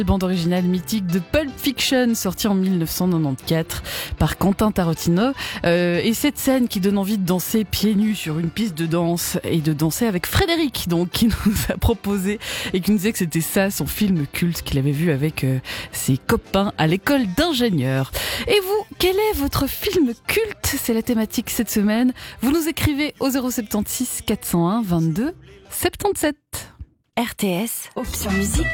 Bande originale mythique de Pulp Fiction, sortie en 1994 par Quentin Tarantino. Et cette scène qui donne envie de danser pieds nus sur une piste de danse et de danser avec Frédéric, donc qui nous a proposé et qui nous disait que c'était ça son film culte qu'il avait vu avec ses copains à l'école d'ingénieurs. Et vous, quel est votre film culte? C'est la thématique cette semaine. Vous nous écrivez au 076 401 22 77. RTS, option musique.